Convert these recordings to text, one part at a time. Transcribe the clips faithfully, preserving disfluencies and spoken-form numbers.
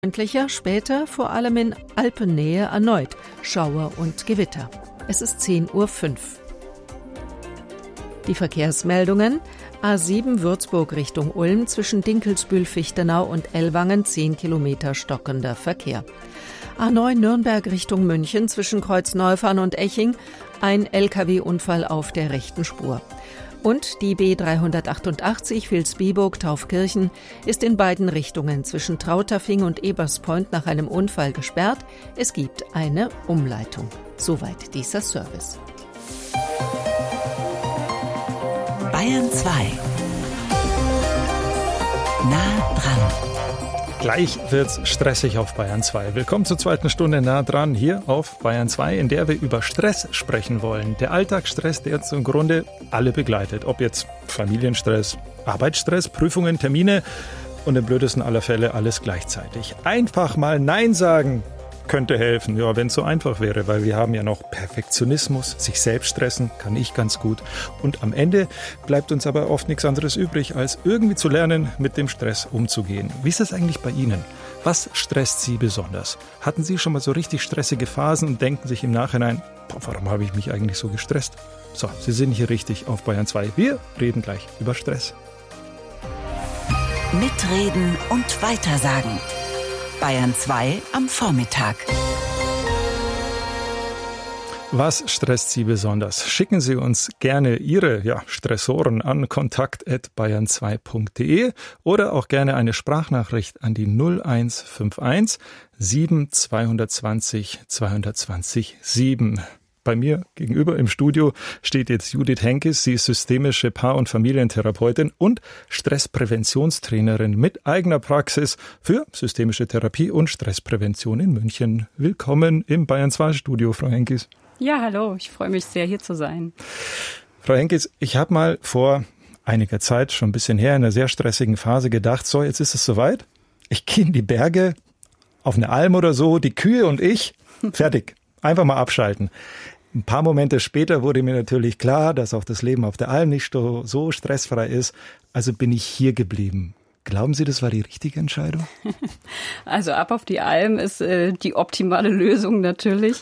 Freundlicher, später vor allem in Alpennähe erneut Schauer und Gewitter. Es ist zehn Uhr fünf. Die Verkehrsmeldungen: A sieben Würzburg Richtung Ulm zwischen Dinkelsbühl-Fichtenau und Ellwangen zehn Kilometer stockender Verkehr. A neun Nürnberg Richtung München zwischen Kreuz-Neufahn und Eching ein L K W-Unfall auf der rechten Spur. Und die B dreihundertachtundachtzig Vilsbiburg-Taufkirchen ist in beiden Richtungen zwischen Trauterfing und Eberspoint nach einem Unfall gesperrt. Es gibt eine Umleitung. Soweit dieser Service. Bayern zwei. Nah dran. Gleich wird's stressig auf Bayern zwei. Willkommen zur zweiten Stunde nah dran hier auf Bayern zwei, in der wir über Stress sprechen wollen. Der Alltagsstress, der jetzt im Grunde alle begleitet. Ob jetzt Familienstress, Arbeitsstress, Prüfungen, Termine und im blödesten aller Fälle alles gleichzeitig. Einfach mal Nein sagen könnte helfen, ja, wenn es so einfach wäre, weil wir haben ja noch Perfektionismus, sich selbst stressen, kann ich ganz gut. Und am Ende bleibt uns aber oft nichts anderes übrig, als irgendwie zu lernen, mit dem Stress umzugehen. Wie ist das eigentlich bei Ihnen? Was stresst Sie besonders? Hatten Sie schon mal so richtig stressige Phasen und denken sich im Nachhinein, boah, warum habe ich mich eigentlich so gestresst? So, Sie sind hier richtig auf Bayern zwei. Wir reden gleich über Stress. Mitreden und weitersagen. Bayern zwei am Vormittag. Was stresst Sie besonders? Schicken Sie uns gerne Ihre ja, Stressoren an kontakt at bayern zwei punkt de oder auch gerne eine Sprachnachricht an die null eins fünf eins sieben zwei zwei null zwei zwei null sieben. Bei mir gegenüber im Studio steht jetzt Judith Henkes. Sie ist systemische Paar- und Familientherapeutin und Stresspräventionstrainerin mit eigener Praxis für systemische Therapie und Stressprävention in München. Willkommen im Bayern zwei Studio, Frau Henkes. Ja, hallo. Ich freue mich sehr, hier zu sein. Frau Henkes, ich habe mal vor einiger Zeit, schon ein bisschen her, in einer sehr stressigen Phase gedacht, so, jetzt ist es soweit. Ich gehe in die Berge, auf eine Alm oder so, die Kühe und ich, fertig. Einfach mal abschalten. Ein paar Momente später wurde mir natürlich klar, dass auch das Leben auf der Alm nicht so, so stressfrei ist. Also bin ich hier geblieben. Glauben Sie, das war die richtige Entscheidung? Also ab auf die Alm ist äh, die optimale Lösung natürlich,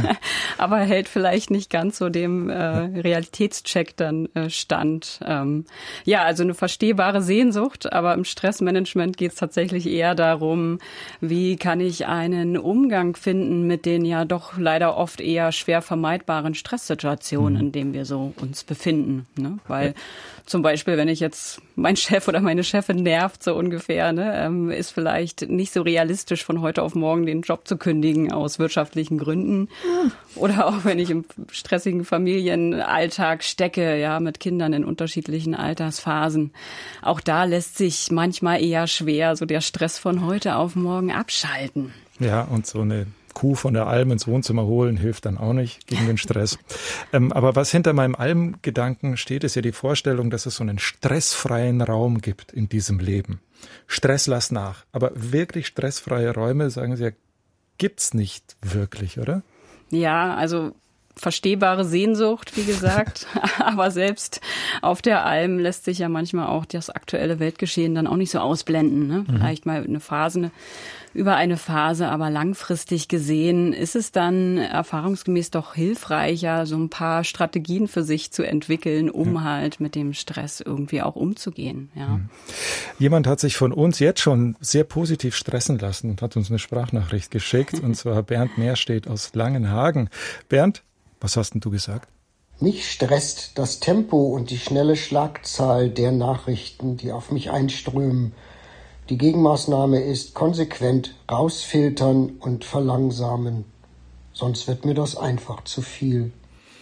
aber hält vielleicht nicht ganz so dem äh, Realitätscheck dann äh, stand. Ähm, ja, also eine verstehbare Sehnsucht, aber im Stressmanagement geht es tatsächlich eher darum, wie kann ich einen Umgang finden mit den ja doch leider oft eher schwer vermeidbaren Stresssituationen, mhm. in denen wir so uns befinden. Ne? Weil ja. Zum Beispiel, wenn ich jetzt mein Chef oder meine Chefin nervt, so ungefähr, ne, ähm, ist vielleicht nicht so realistisch, von heute auf morgen den Job zu kündigen aus wirtschaftlichen Gründen. Oder auch wenn ich im stressigen Familienalltag stecke, ja, mit Kindern in unterschiedlichen Altersphasen. Auch da lässt sich manchmal eher schwer so der Stress von heute auf morgen abschalten. Ja, und so eine Kuh von der Alm ins Wohnzimmer holen hilft dann auch nicht gegen den Stress. ähm, aber was hinter meinem Almgedanken steht, ist ja die Vorstellung, dass es so einen stressfreien Raum gibt in diesem Leben. Stress lass nach. Aber wirklich stressfreie Räume, sagen Sie ja, gibt's nicht wirklich, oder? Ja, also verstehbare Sehnsucht, wie gesagt, aber selbst auf der Alm lässt sich ja manchmal auch das aktuelle Weltgeschehen dann auch nicht so ausblenden. Ne? Mhm. Vielleicht mal eine Phase, eine, über eine Phase, aber langfristig gesehen ist es dann erfahrungsgemäß doch hilfreicher, so ein paar Strategien für sich zu entwickeln, um ja. halt mit dem Stress irgendwie auch umzugehen. Ja. Mhm. Jemand hat sich von uns jetzt schon sehr positiv stressen lassen und hat uns eine Sprachnachricht geschickt, und zwar Bernd Meerstedt aus Langenhagen. Bernd, was hast denn du gesagt? Mich stresst das Tempo und die schnelle Schlagzahl der Nachrichten, die auf mich einströmen. Die Gegenmaßnahme ist konsequent rausfiltern und verlangsamen. Sonst wird mir das einfach zu viel.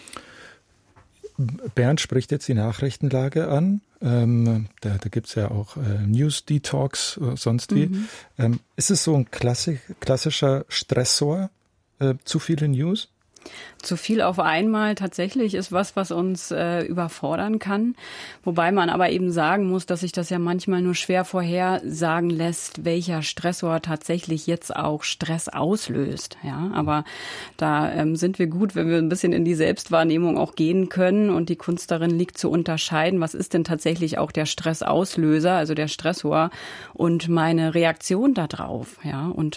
Bernd spricht jetzt die Nachrichtenlage an. Ähm, da da gibt es ja auch äh, News Detox, äh, sonst wie. Mhm. Ähm, ist es so ein klassisch, klassischer Stressor, äh, zu viele News? Zu viel auf einmal tatsächlich ist was, was uns äh, überfordern kann. Wobei man aber eben sagen muss, dass sich das ja manchmal nur schwer vorhersagen lässt, welcher Stressor tatsächlich jetzt auch Stress auslöst. Ja, aber da ähm, sind wir gut, wenn wir ein bisschen in die Selbstwahrnehmung auch gehen können. Und die Kunst darin liegt zu unterscheiden, was ist denn tatsächlich auch der Stressauslöser, also der Stressor und meine Reaktion darauf. Ja, und